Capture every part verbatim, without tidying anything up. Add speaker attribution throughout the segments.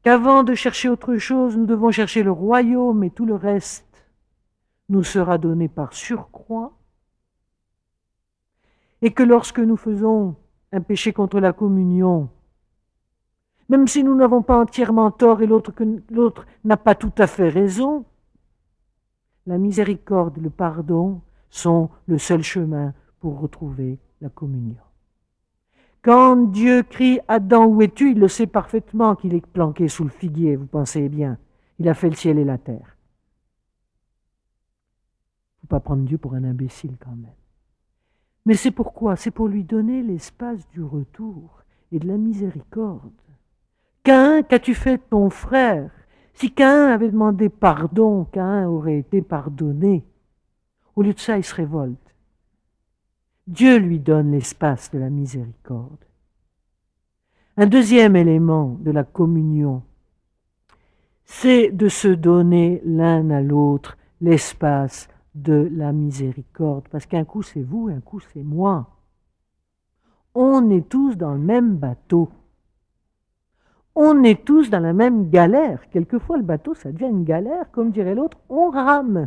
Speaker 1: qu'avant de chercher autre chose, nous devons chercher le royaume et tout le reste nous sera donné par surcroît, et que lorsque nous faisons un péché contre la communion, même si nous n'avons pas entièrement tort et l'autre, que, l'autre n'a pas tout à fait raison, la miséricorde et le pardon sont le seul chemin pour retrouver la communion. Quand Dieu crie « Adam, où es-tu ?» il le sait parfaitement qu'il est planqué sous le figuier, vous pensez bien. Il a fait le ciel et la terre. Il ne faut pas prendre Dieu pour un imbécile quand même. Mais c'est pourquoi? C'est pour lui donner l'espace du retour et de la miséricorde. Caïn, qu'as-tu fait de ton frère? Si Caïn avait demandé pardon, Caïn aurait été pardonné. Au lieu de ça, il se révolte. Dieu lui donne l'espace de la miséricorde. Un deuxième élément de la communion, c'est de se donner l'un à l'autre l'espace de la miséricorde. Parce qu'un coup c'est vous, un coup c'est moi. On est tous dans le même bateau. On est tous dans la même galère. Quelquefois le bateau ça devient une galère, comme dirait l'autre, on rame.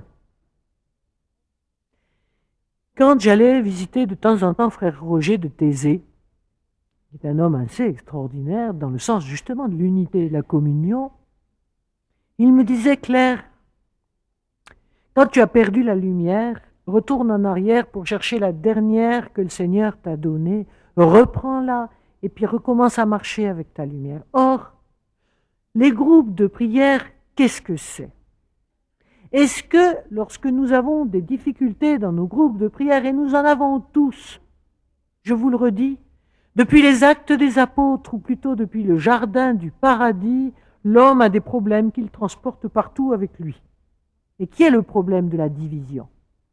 Speaker 1: Quand j'allais visiter de temps en temps frère Roger de Thésée, qui est un homme assez extraordinaire dans le sens justement de l'unité et de la communion, il me disait, Claire, quand tu as perdu la lumière, retourne en arrière pour chercher la dernière que le Seigneur t'a donnée, reprends-la et puis recommence à marcher avec ta lumière. Or, les groupes de prière, qu'est-ce que c'est? Est-ce que lorsque nous avons des difficultés dans nos groupes de prière, et nous en avons tous, je vous le redis, depuis les actes des apôtres, ou plutôt depuis le jardin du paradis, l'homme a des problèmes qu'il transporte partout avec lui. Et qui est le problème de la division?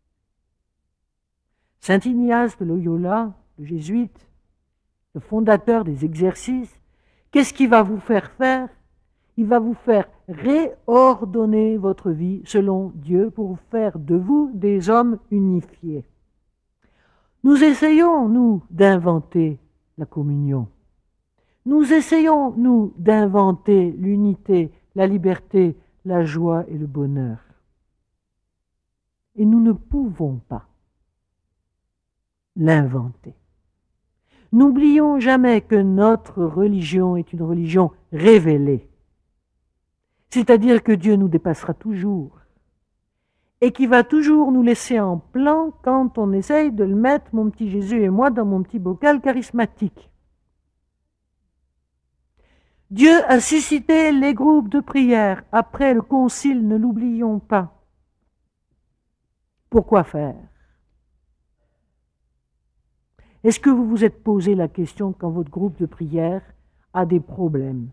Speaker 1: Saint Ignace de Loyola, le jésuite, le fondateur des exercices, qu'est-ce qu'il va vous faire faire? Il va vous faire réordonner votre vie selon Dieu pour vous faire de vous des hommes unifiés. Nous essayons, nous, d'inventer la communion. Nous essayons, nous, d'inventer l'unité, la liberté, la joie et le bonheur. Et nous ne pouvons pas l'inventer. N'oublions jamais que notre religion est une religion révélée. C'est-à-dire que Dieu nous dépassera toujours et qui va toujours nous laisser en plan quand on essaye de le mettre, mon petit Jésus et moi, dans mon petit bocal charismatique. Dieu a suscité les groupes de prière après le concile, ne l'oublions pas. Pourquoi faire? Est-ce que vous vous êtes posé la question quand votre groupe de prière a des problèmes?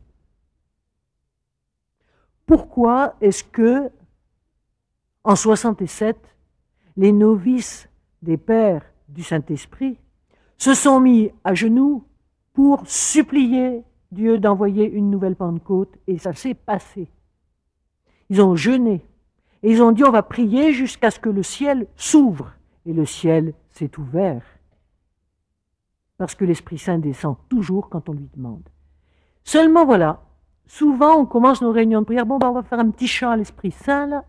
Speaker 1: Pourquoi est-ce que, en soixante-sept, les novices des pères du Saint-Esprit se sont mis à genoux pour supplier Dieu d'envoyer une nouvelle Pentecôte, et ça s'est passé. Ils ont jeûné, et ils ont dit on va prier jusqu'à ce que le ciel s'ouvre, et le ciel s'est ouvert. Parce que l'Esprit Saint descend toujours quand on lui demande. Seulement voilà, souvent on commence nos réunions de prière, bon ben on va faire un petit chant à l'Esprit Saint là.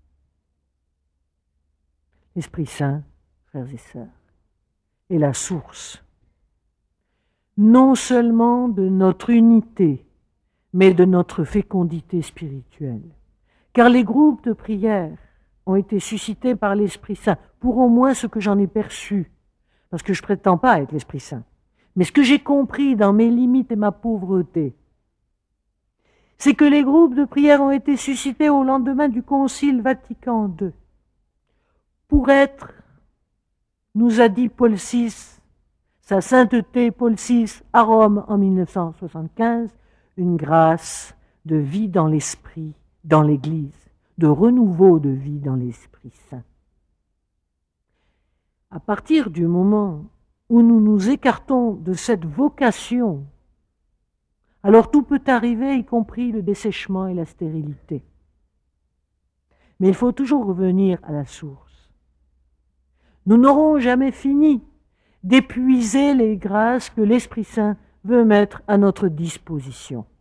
Speaker 1: L'Esprit Saint, frères et sœurs, est la source, non seulement de notre unité, mais de notre fécondité spirituelle. Car les groupes de prière ont été suscités par l'Esprit Saint, pour au moins ce que j'en ai perçu, parce que je ne prétends pas être l'Esprit Saint. Mais ce que j'ai compris dans mes limites et ma pauvreté, c'est que les groupes de prière ont été suscités au lendemain du Concile Vatican deux, pour être, nous a dit Paul six, sa sainteté Paul six à Rome en mille neuf cent soixante-quinze, une grâce de vie dans l'esprit, dans l'Église, de renouveau de vie dans l'Esprit Saint. À partir du moment où nous nous écartons de cette vocation, alors tout peut arriver, y compris le dessèchement et la stérilité. Mais il faut toujours revenir à la source. Nous n'aurons jamais fini d'épuiser les grâces que l'Esprit Saint veut mettre à notre disposition.